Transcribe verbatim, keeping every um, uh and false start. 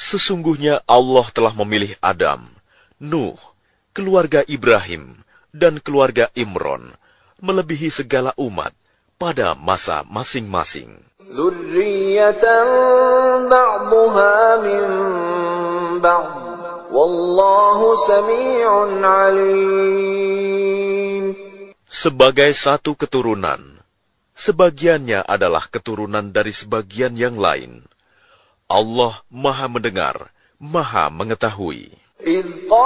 Sesungguhnya Allah telah memilih Adam, Nuh, keluarga Ibrahim, dan keluarga Imron, melebihi segala umat pada masa masing-masing. Dzurriyyatan ba'dhuha min ba'd, wallahu sami'un 'alim. Sebagai satu keturunan, sebagiannya adalah keturunan dari sebagian yang lain. Allah Maha Mendengar, Maha Mengetahui.